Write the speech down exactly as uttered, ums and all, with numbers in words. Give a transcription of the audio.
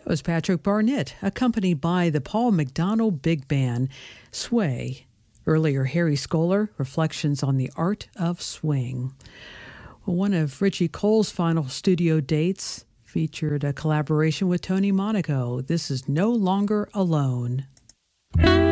Was Patrick Barnett, accompanied by the Paul McDonald Big Band, Sway. Earlier, Harry Scholar, Reflections on the Art of Swing. One of Richie Cole's final studio dates featured a collaboration with Tony Monaco. This is No Longer Alone.